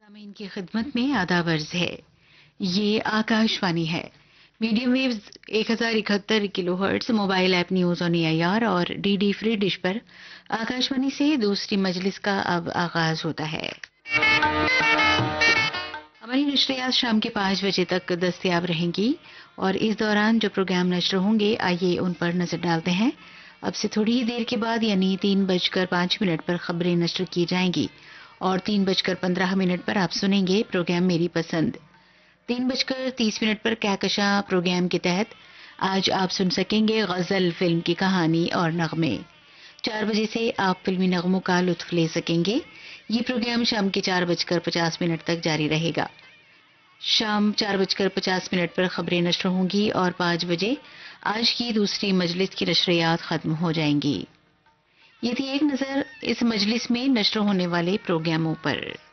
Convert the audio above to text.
سامعین کی خدمت میں آداب عرض ہے. یہ آکاشوانی ہے. Medium views 1071 kilo hertz, mobile app news on AIR اور DD فری ڈش پر آکاشوانی سے دوسری مجلس کا اب آغاز ہوتا ہے. ہماری نشریات شام کے 5 بجے تک دستیاب رہیں گی اور اس دوران جو پروگرام نشر ہوں گے آئیے ان پر نظر ڈالتے ہیں. اب سے تھوڑی ہی دیر کے بعد یعنی 3:05 پر خبریں نشر کی جائیں گی اور 3:15 پر آپ سنیں گے پروگرام میری پسند. 3:30 پر کہکشاں پروگرام کے تحت آج آپ سن سکیں گے غزل فلم کی کہانی اور نغمے. 4 بجے سے آپ فلمی نغموں کا لطف لے سکیں گے. یہ پروگرام شام کے 4:50 تک جاری رہے گا. شام 4:50 پر خبریں نشر ہوں گی اور 5 بجے آج کی دوسری مجلس کی نشریات ختم ہو جائیں گی. یہ تھی ایک نظر اس مجلس میں نشر ہونے والے پروگراموں پر.